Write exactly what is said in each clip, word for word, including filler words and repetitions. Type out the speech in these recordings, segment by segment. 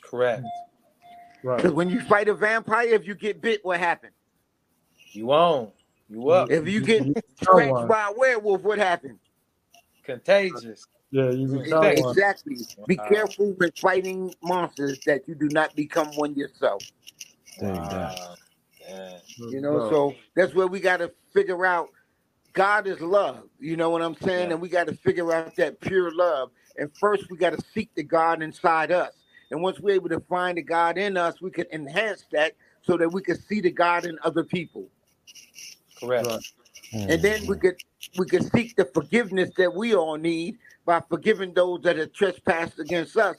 Correct. Right. Because when you fight a vampire, if you get bit, what happened? You on. You up. If you get scratched by a werewolf, what happened? Contagious. Yeah, you become one. Exactly. Be Wow. careful with fighting monsters that you do not become one yourself. Wow. Yeah. You know, so that's where we got to figure out God is love. You know what I'm saying? Yeah. And we got to figure out that pure love. And first, we got to seek the God inside us. And once we're able to find the God in us, we can enhance that so that we can see the God in other people. Correct. Right. And then we could we could seek the forgiveness that we all need by forgiving those that have trespassed against us.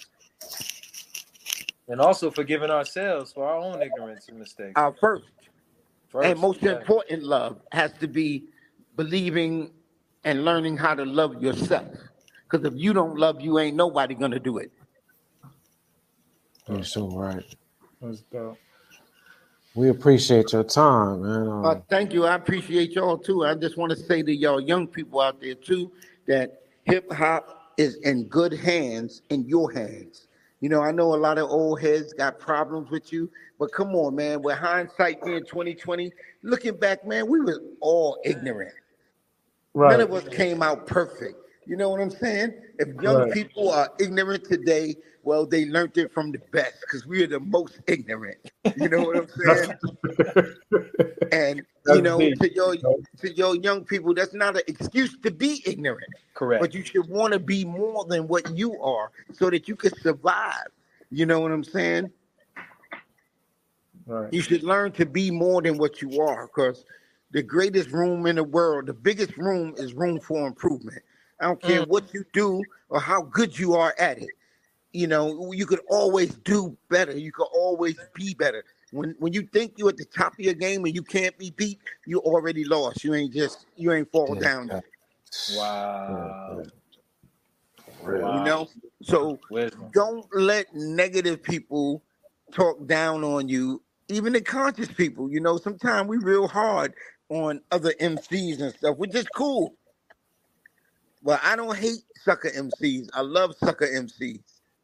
And also forgiving ourselves for our own ignorance and mistakes. Our first, First, and most yeah. important love has to be believing and learning how to love yourself. Because if you don't love you, ain't nobody gonna do it. You're so right. That's dope. We appreciate your time, man. Um, Uh, thank you. I appreciate y'all too. I just want to say to y'all young people out there too that hip hop is in good hands, in your hands. You know, I know a lot of old heads got problems with you, but come on, man. With hindsight being twenty twenty, looking back, man, we was all ignorant. Right. None of us came out perfect. You know what I'm saying? If young Right. people are ignorant today, well, they learned it from the best because we are the most ignorant. You know what I'm saying? And you That's know, deep. to your to your young people, that's not an excuse to be ignorant. Correct. But you should want to be more than what you are so that you can survive. You know what I'm saying? Right. You should learn to be more than what you are, because the greatest room in the world, the biggest room is room for improvement. I don't care Mm. what you do or how good you are at it. You know, you could always do better. You could always be better. When when you think you're at the top of your game and you can't be beat, you already lost. You ain't just you ain't fall yeah, down. yeah, Wow. Really. Wow. You know? So Wisdom. don't let negative people talk down on you, even the conscious people. You know, sometimes we real hard on other M Cs and stuff, which is cool. Well, I don't hate sucker M Cs. I love sucker M Cs.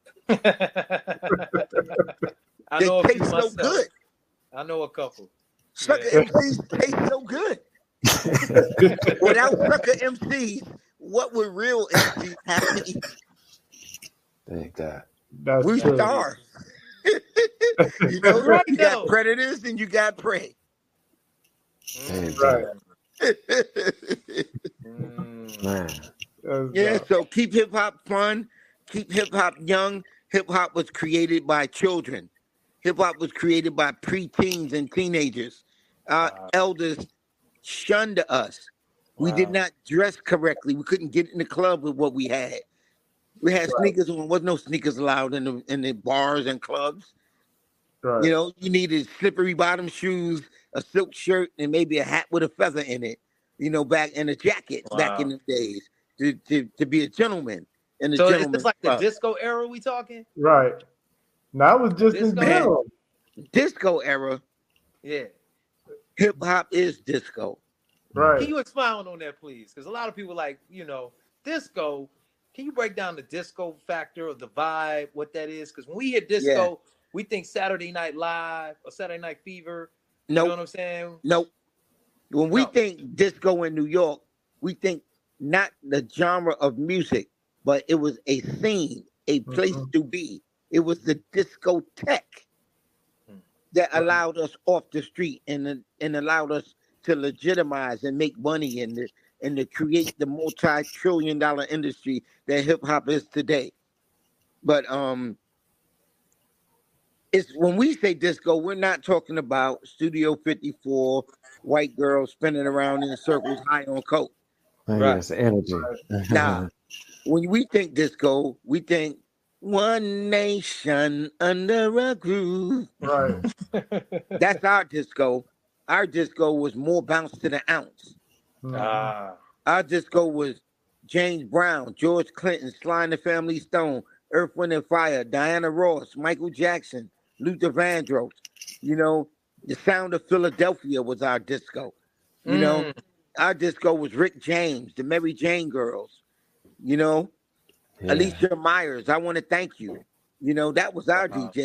I They know a few taste so myself. good. I know a couple. Sucker Yeah. M Cs taste so good. Without sucker M Cs, what would real M Cs have to eat? Thank God. That's We true. starve. You know, Right, you though. got predators and you got prey. Thank Right. God. Mm. Man. That's Yeah, dope. so keep hip hop fun, keep hip hop young. Hip hop was created by children. Hip hop was created by preteens and teenagers. Our Wow. elders shunned us. We did Wow. not dress correctly. We couldn't get in the club with what we had. We had sneakers on. Wasn't no sneakers allowed in the in the bars and clubs. Right. You know, you needed slippery bottom shoes, a silk shirt, and maybe a hat with a feather in it. You know, back in a jacket back in Wow. the days to, to, to be a gentleman in the So is this gentleman's like the club. disco era we talking? Right. Now it was just in Disco? general. Disco era, Yeah. hip hop is disco. Can Right. you expound on that, please? Because a lot of people like, you know, disco. Can you break down the disco factor or the vibe, what that is? Because when we hear disco, we think Saturday Night Live or Saturday Night Fever. You know Nope, what I'm saying? nope. When we No. think disco in New York, we think not the genre of music, but it was a scene, a place Mhm. to be. It was the discotheque Hmm. that allowed us off the street and and allowed us to legitimize and make money and to, and to create the multi-trillion dollar industry that hip hop is today. But um it's when we say disco, we're not talking about Studio fifty-four, white girls spinning around in circles high on coke. Man, Right. yes, energy. Nah. When we think disco, we think one nation under a groove. Right. That's our disco. Our disco was more bounce to the ounce. Mhm. Ah. Our disco was James Brown, George Clinton, Sly and the Family Stone, Earth, Wind and Fire, Diana Ross, Michael Jackson, Luther Vandross. You know, the sound of Philadelphia was our disco. You know, Mm. our disco was Rick James, the Mary Jane Girls. You know, Yeah. Alicia Myers, I want to thank you. You know, that was our Wow. D J.